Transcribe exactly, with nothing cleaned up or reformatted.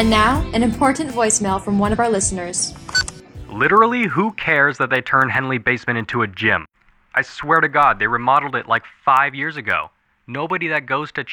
And now, an important voicemail from one of our listeners. Literally, who cares that they turned Henley Basement into a gym? I swear to God, they remodeled it like five years ago. Nobody that goes to